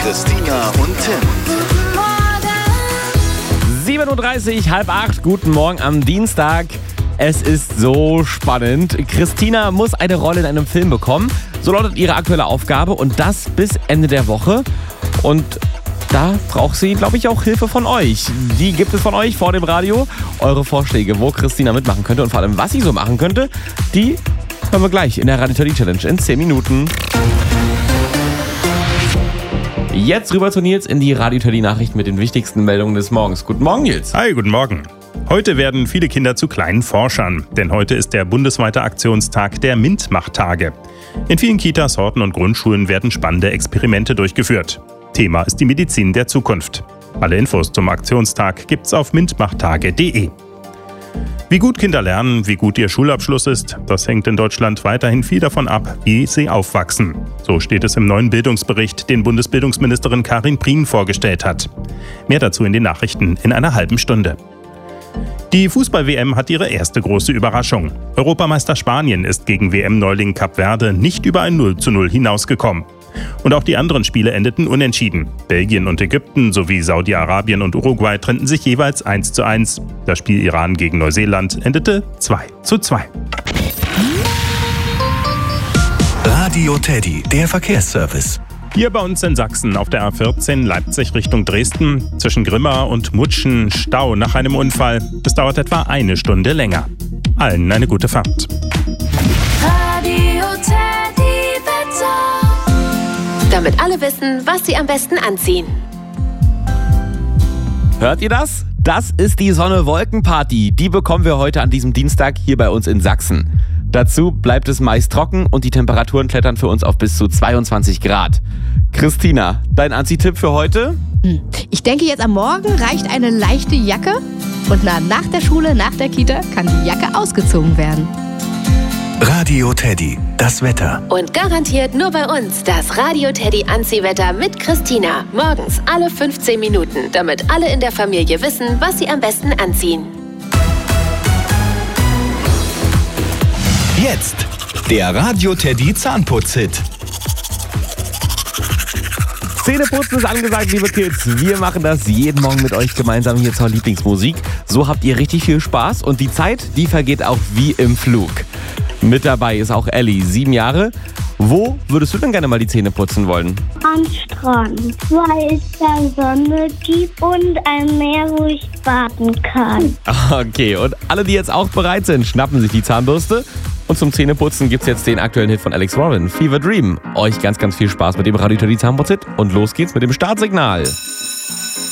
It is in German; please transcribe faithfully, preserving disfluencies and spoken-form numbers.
Christina und Tim. sieben Uhr dreißig, halb acht, guten Morgen am Dienstag. Es ist so spannend. Christina muss eine Rolle in einem Film bekommen. So lautet ihre aktuelle Aufgabe und das bis Ende der Woche. Und da braucht sie, glaube ich, auch Hilfe von euch. Die gibt es von euch vor dem Radio. Eure Vorschläge, wo Christina mitmachen könnte und vor allem, was sie so machen könnte, die hören wir gleich in der Radio Teddy Challenge in zehn Minuten. Jetzt rüber zu Nils in die Radio Teddy Nachrichten mit den wichtigsten Meldungen des Morgens. Guten Morgen, Nils. Hi, guten Morgen. Heute werden viele Kinder zu kleinen Forschern, denn heute ist der bundesweite Aktionstag der MINT-Mach-Tage. In vielen Kitas, Horten und Grundschulen werden spannende Experimente durchgeführt. Thema ist die Medizin der Zukunft. Alle Infos zum Aktionstag gibt's auf mintmachtage punkt de. Wie gut Kinder lernen, wie gut ihr Schulabschluss ist, das hängt in Deutschland weiterhin viel davon ab, wie sie aufwachsen. So steht es im neuen Bildungsbericht, den Bundesbildungsministerin Karin Prien vorgestellt hat. Mehr dazu in den Nachrichten in einer halben Stunde. Die Fußball-W M hat ihre erste große Überraschung. Europameister Spanien ist gegen W M-Neuling Kap Verde nicht über ein null zu null hinausgekommen. Und auch die anderen Spiele endeten unentschieden. Belgien und Ägypten sowie Saudi-Arabien und Uruguay trennten sich jeweils eins zu eins. Das Spiel Iran gegen Neuseeland endete zwei zu zwei. Radio Teddy, der Verkehrsservice. Hier bei uns in Sachsen auf der A vierzehn Leipzig Richtung Dresden. Zwischen Grimma und Mutschen Stau nach einem Unfall. Es dauert etwa eine Stunde länger. Allen eine gute Fahrt. Radio Teddy Wetter. Damit alle wissen, was sie am besten anziehen. Hört ihr das? Das ist die Sonne-Wolken-Party. Die bekommen wir heute an diesem Dienstag hier bei uns in Sachsen. Dazu bleibt es meist trocken und die Temperaturen klettern für uns auf bis zu zweiundzwanzig Grad. Christina, dein Anziehtipp für heute? Ich denke, jetzt am Morgen reicht eine leichte Jacke und na, nach der Schule, nach der Kita kann die Jacke ausgezogen werden. Radio Teddy, das Wetter. Und garantiert nur bei uns das Radio Teddy Anziehwetter mit Christina. Morgens alle fünfzehn Minuten, damit alle in der Familie wissen, was sie am besten anziehen. Jetzt der Radio Teddy Zahnputz-Hit. Zähneputzen ist angesagt, liebe Kids. Wir machen das jeden Morgen mit euch gemeinsam hier zur Lieblingsmusik. So habt ihr richtig viel Spaß und die Zeit, die vergeht auch wie im Flug. Mit dabei ist auch Ellie, sieben Jahre. Wo würdest du denn gerne mal die Zähne putzen wollen? Am Strand, weil es da Sonne gibt und ein Meer, wo ich baden kann. Okay, und alle, die jetzt auch bereit sind, schnappen sich die Zahnbürste. Und zum Zähneputzen gibt's jetzt den aktuellen Hit von Alex Warren, Fever Dream. Euch ganz, ganz viel Spaß mit dem Radio Teddy Zahnputz-Hit und los geht's mit dem Startsignal.